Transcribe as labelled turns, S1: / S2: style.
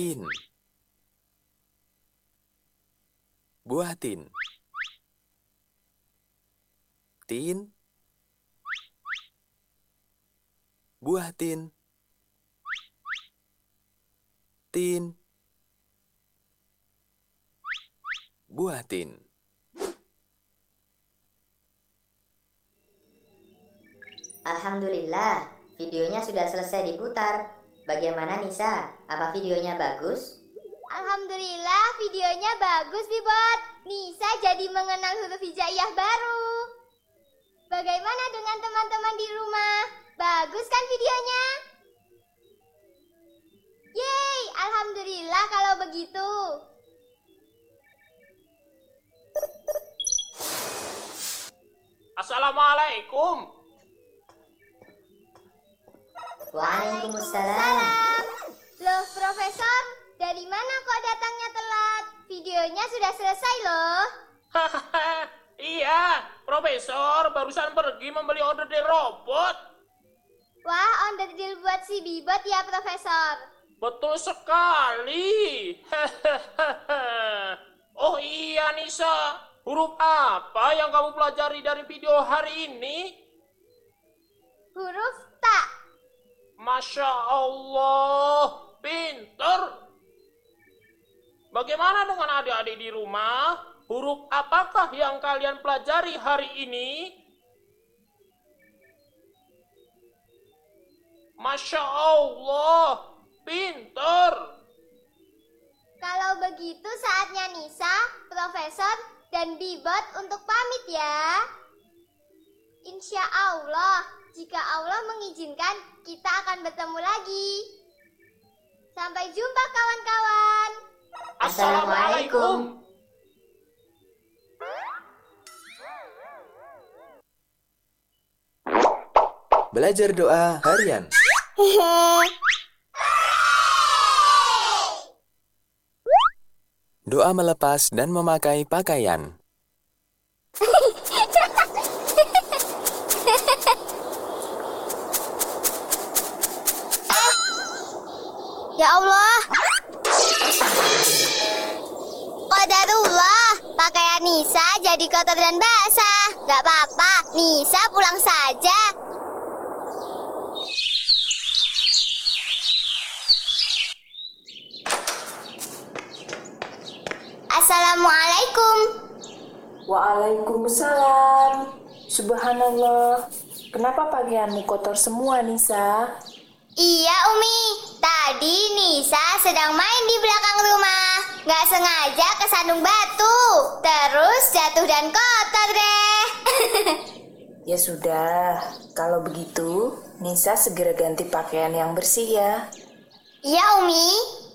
S1: Tin. Buah tin. Tin. Buah tin. Tin. Buah tin.
S2: Alhamdulillah, videonya sudah selesai diputar. Bagaimana Nisa? Apa videonya bagus?
S3: Alhamdulillah, videonya bagus, Bibot. Nisa jadi mengenal huruf hijaiyah baru. Bagaimana dengan teman-teman di rumah? Bagus kan videonya? Yeay, alhamdulillah kalau begitu.
S4: Assalamualaikum.
S2: Waalaikumsalam.
S3: Loh, Profesor, dari mana kok datangnya telat? Videonya sudah selesai loh.
S4: Iya, Profesor barusan pergi membeli order dari robot.
S3: Wah, order deal buat si Bibot ya, Profesor?
S4: Betul sekali. Oh iya Nisa, huruf apa yang kamu pelajari dari video hari ini?
S3: Huruf ta.
S4: Masya Allah, pinter. Bagaimana dengan adik-adik di rumah? Huruf apakah yang kalian pelajari hari ini? Masya Allah, pinter.
S3: Kalau begitu saatnya Nisa, Profesor, dan Bibot untuk pamit ya. Insya Allah, jika Allah mengizinkan, kita akan bertemu lagi. Sampai jumpa kawan-kawan.
S2: Assalamualaikum.
S1: Belajar doa harian. Doa melepas dan memakai pakaian.
S3: Ya Allah. Qadarullah, pakaian Nisa jadi kotor dan basah. Gak apa-apa, Nisa pulang saja. Assalamualaikum.
S5: Waalaikumsalam. Subhanallah. Kenapa pakaianmu kotor semua, Nisa?
S3: Iya, Umi. Tadi Nisa sedang main di belakang rumah. Gak sengaja kesandung batu. Terus jatuh dan kotor deh.
S5: Ya sudah, kalau begitu Nisa segera ganti pakaian yang bersih ya.
S3: Iya, Umi.